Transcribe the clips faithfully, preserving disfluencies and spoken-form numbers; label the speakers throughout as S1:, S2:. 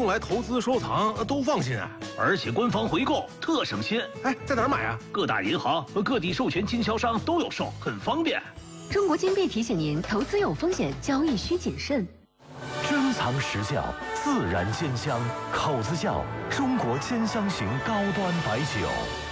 S1: 用来投资收藏都放心啊，
S2: 而且官方回购特省心。
S1: 哎，在哪儿买啊？
S2: 各大银行和各地授权经销商都有售，很方便。
S3: 中国金币提醒您：投资有风险，交易需谨慎。
S4: 珍藏实窖，自然鲜香，口子窖，中国兼香型高端白酒。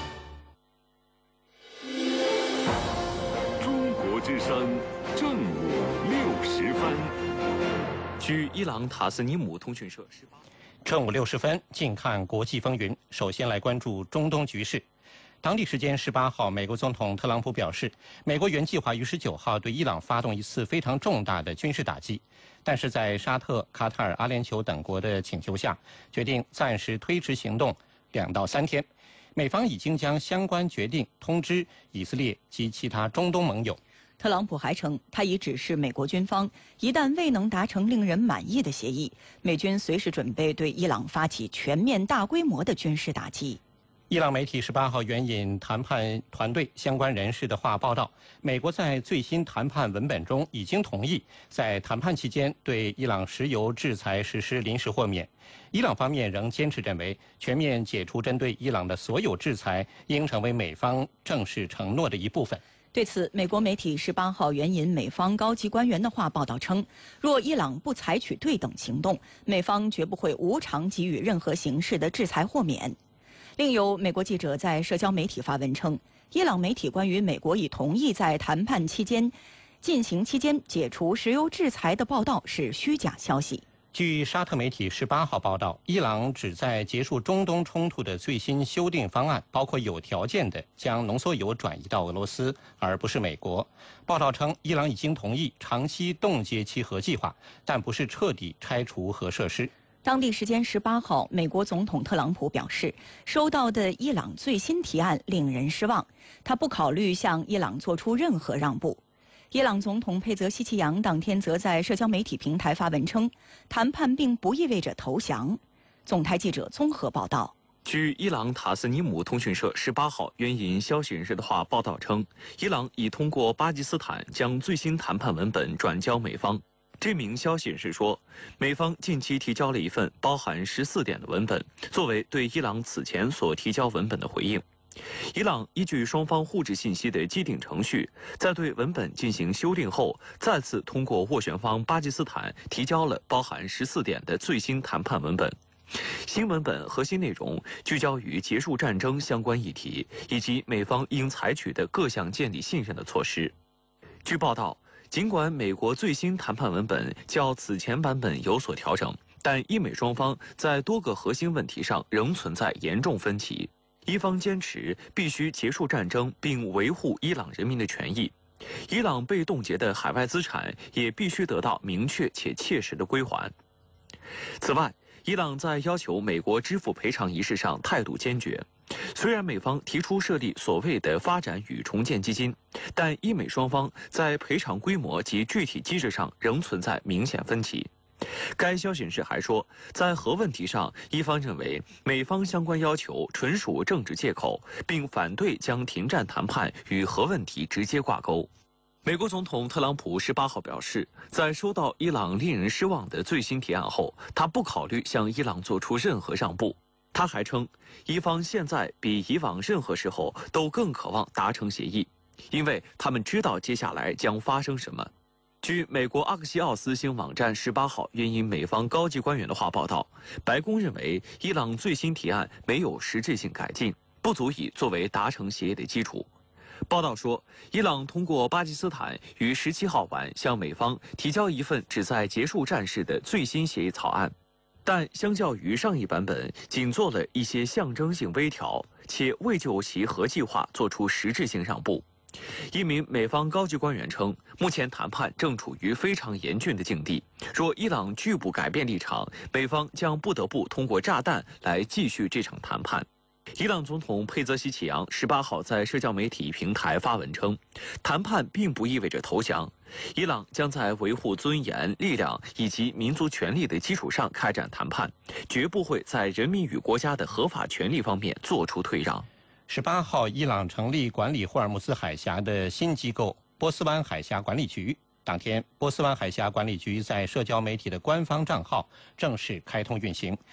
S5: 中国之声，正午六时分。
S6: 据伊朗塔斯尼姆通讯社十八，
S7: 正午六时分，近看国际风云。首先来关注中东局势。当地时间十八号，美国总统特朗普表示，美国原计划于十九号对伊朗发动一次非常重大的军事打击，但是在沙特、卡塔尔、阿联酋等国的请求下，决定暂时推迟行动两到三天。美方已经将相关决定通知以色列及其他中东盟友。
S8: 特朗普还称，他已指示美国军方，一旦未能达成令人满意的协议，美军随时准备对伊朗发起全面大规模的军事打击。
S7: 伊朗媒体十八号援引谈判团队相关人士的话报道，美国在最新谈判文本中已经同意在谈判期间对伊朗石油制裁实施临时豁免。伊朗方面仍坚持认为，全面解除针对伊朗的所有制裁应成为美方正式承诺的一部分。
S8: 对此，美国媒体十八号援引美方高级官员的话报道称，若伊朗不采取对等行动，美方绝不会无偿给予任何形式的制裁豁免。另有美国记者在社交媒体发文称，伊朗媒体关于美国已同意在谈判期间进行期间解除石油制裁的报道是虚假消息。
S7: 据沙特媒体十八号报道，伊朗旨在结束中东冲突的最新修订方案，包括有条件的将浓缩铀转移到俄罗斯，而不是美国。报道称，伊朗已经同意长期冻结其核计划，但不是彻底拆除核设施。
S8: 当地时间十八号，美国总统特朗普表示，收到的伊朗最新提案令人失望，他不考虑向伊朗做出任何让步。伊朗总统佩泽希奇扬当天则在社交媒体平台发文称，谈判并不意味着投降。总台记者综合报道。
S6: 据伊朗塔斯尼姆通讯社十八号援引消息人士的话报道称，伊朗已通过巴基斯坦将最新谈判文本转交美方。这名消息人士说，美方近期提交了一份包含十四点的文本，作为对伊朗此前所提交文本的回应。伊朗依据双方互致信息的既定程序，在对文本进行修订后，再次通过斡旋方巴基斯坦提交了包含十四点的最新谈判文本。新文本核心内容聚焦于结束战争相关议题，以及美方应采取的各项建立信任的措施。据报道，尽管美国最新谈判文本较此前版本有所调整，但伊美双方在多个核心问题上仍存在严重分歧。一方坚持必须结束战争并维护伊朗人民的权益，伊朗被冻结的海外资产也必须得到明确且切实的归还。此外，伊朗在要求美国支付赔偿一事上态度坚决。虽然美方提出设立所谓的发展与重建基金，但伊美双方在赔偿规模及具体机制上仍存在明显分歧。该消息人士还说，在核问题上，伊方认为美方相关要求纯属政治借口，并反对将停战谈判与核问题直接挂钩。美国总统特朗普十八号表示，在收到伊朗令人失望的最新提案后，他不考虑向伊朗做出任何让步。他还称，伊方现在比以往任何时候都更渴望达成协议，因为他们知道接下来将发生什么。据美国阿克西奥斯星网站十八号援引美方高级官员的话报道，白宫认为伊朗最新提案没有实质性改进，不足以作为达成协议的基础。报道说，伊朗通过巴基斯坦于十七号晚向美方提交一份旨在结束战事的最新协议草案，但相较于上一版本，仅做了一些象征性微调，且未就其核计划做出实质性让步。一名美方高级官员称，目前谈判正处于非常严峻的境地，若伊朗拒不改变立场，美方将不得不通过炸弹来继续这场谈判。伊朗总统佩泽希奇扬十八号在社交媒体平台发文称，谈判并不意味着投降，伊朗将在维护尊严、力量以及民族权利的基础上开展谈判，绝不会在人民与国家的合法权利方面做出退让。
S7: 十八号，伊朗成立管理霍尔木兹海峡的新机构波斯湾海峡管理局。当天，波斯湾海峡管理局在社交媒体的官方账号正式开通运行，